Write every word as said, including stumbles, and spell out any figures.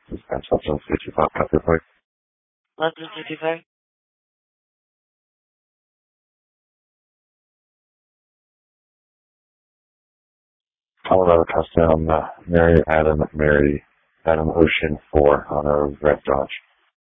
Dispatch London fifty-five, copy report. London fifty-five. Colorado Custom, uh, Mary Adam, Mary Adam Ocean four on a red Dodge.